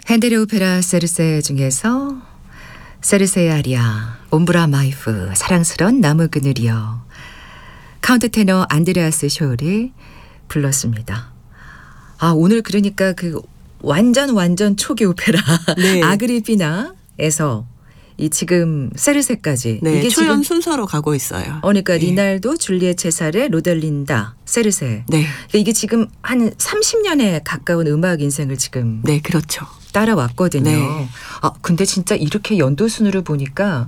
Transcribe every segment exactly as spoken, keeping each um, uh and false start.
핸델의 오페라 세르세 중에서 세르세의 아리아 옴브라 마이프 사랑스런 나무 그늘이여 카운트 테너 안드레아스 쇼리 불렀습니다. 아 오늘 그러니까 그 완전 완전 초기 오페라 네. 아그리피나에서 이 지금 세르세까지 네, 이게 초연 지금 순서로 가고 있어요. 어, 그러니까 네. 리날도, 줄리엣 체사레, 로델린다, 세르세. 네, 그러니까 이게 지금 한 삼십 년에 가까운 음악 인생을 지금 네, 그렇죠. 따라왔거든요. 네. 아 근데 진짜 이렇게 연도 순으로 보니까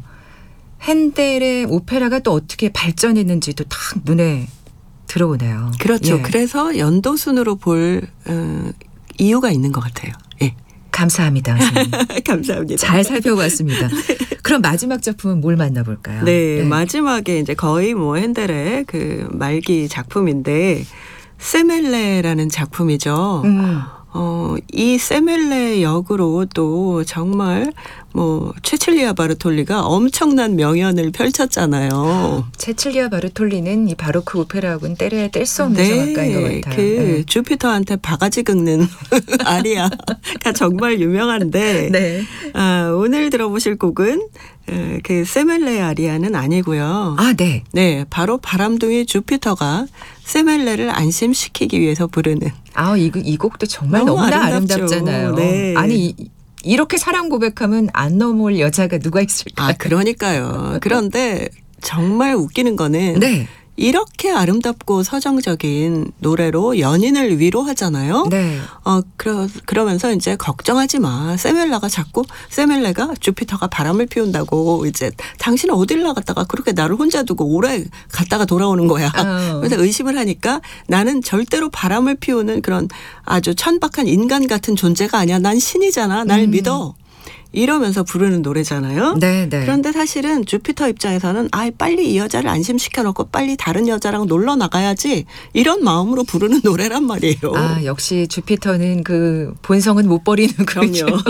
핸델의 오페라가 또 어떻게 발전했는지도 딱 눈에 들어오네요. 그렇죠. 예. 그래서 연도 순으로 볼 어, 이유가 있는 것 같아요. 예. 감사합니다. 선생님. 감사합니다. 잘 살펴봤습니다. 그럼 마지막 작품은 뭘 만나볼까요? 네, 마지막에 이제 거의 뭐 핸델의 그 말기 작품인데 세멜레라는 작품이죠. 음. 어, 이 세멜레 역으로 또 정말 뭐 최칠리아 바르톨리가 엄청난 명연을 펼쳤잖아요. 체칠리아 바르톨리는 이 바로크 오페라하고는 때려야 뗄 수 없는 성악가인 것 같아요. 그 네. 주피터한테 바가지 긁는 아리아가 정말 유명한데 네. 아, 오늘 들어보실 곡은 에, 그 세멜레 아리아는 아니고요. 아, 네. 네, 바로 바람둥이 주피터가 세멜레를 안심시키기 위해서 부르는. 아, 이, 이 곡도 정말 너무 너무나 아름답죠. 아름답잖아요. 네. 아니 이- 이렇게 사랑 고백하면 안 넘어올 여자가 누가 있을까요? 아, 그러니까요. 그런데 정말 웃기는 거는 네. 이렇게 아름답고 서정적인 노래로 연인을 위로하잖아요. 네. 어, 그러, 그러면서 이제 걱정하지 마. 세멜라가 자꾸 세멜레가 주피터가 바람을 피운다고 이제 당신은 어딜 나갔다가 그렇게 나를 혼자 두고 오래 갔다가 돌아오는 거야. 어. 그래서 의심을 하니까 나는 절대로 바람을 피우는 그런 아주 천박한 인간 같은 존재가 아니야. 난 신이잖아. 날 음. 믿어. 이러면서 부르는 노래잖아요. 네, 네. 그런데 사실은 주피터 입장에서는 아 빨리 이 여자를 안심시켜놓고 빨리 다른 여자랑 놀러 나가야지 이런 마음으로 부르는 노래란 말이에요. 아, 역시 주피터는 그 본성은 못 버리는 거죠. 그럼요.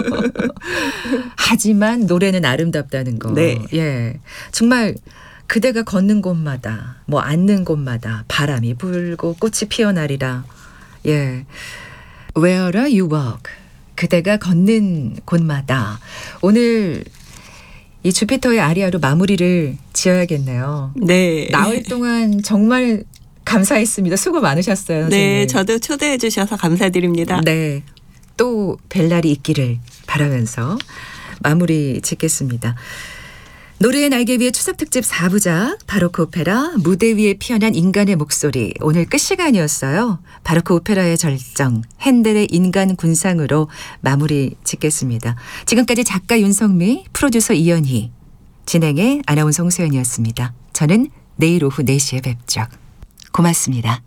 하지만 노래는 아름답다는 거. 네. 예. 정말 그대가 걷는 곳마다 뭐 앉는 곳마다 바람이 불고 꽃이 피어나리라. 예. Wherever you walk. 그대가 걷는 곳마다. 오늘 이 주피터의 아리아로 마무리를 지어야겠네요. 네. 나흘 동안 정말 감사했습니다. 수고 많으셨어요. 선생님. 네, 저도 초대해 주셔서 감사드립니다. 네. 또 뵐 날이 있기를 바라면서 마무리 짓겠습니다. 노래의 날개 위의 추석특집 사 부작 바로크 오페라 무대 위에 피어난 인간의 목소리 오늘 끝 시간이었어요. 바로크 오페라의 절정 핸델의 인간 군상으로 마무리 짓겠습니다. 지금까지 작가 윤성미 프로듀서 이연희 진행의 아나운서 홍소연이었습니다. 저는 내일 오후 네 시에 뵙죠. 고맙습니다.